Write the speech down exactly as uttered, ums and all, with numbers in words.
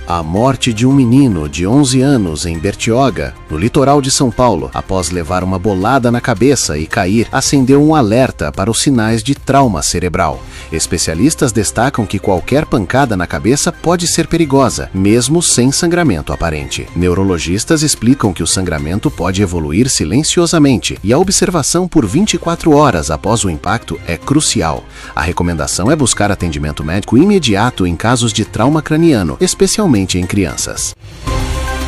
A morte de um menino de onze anos em Bertioga, no litoral de São Paulo, após levar uma bolada na cabeça e cair, acendeu um alerta para os sinais de trauma cerebral. Especialistas destacam que qualquer pancada na cabeça pode ser perigosa, mesmo sem sangramento aparente. Neurologistas explicam que o sangramento pode evoluir silenciosamente e a observação por vinte e quatro horas após o impacto é crucial. A recomendação é buscar atendimento médico imediato em casos de trauma craniano, especialmente em crianças.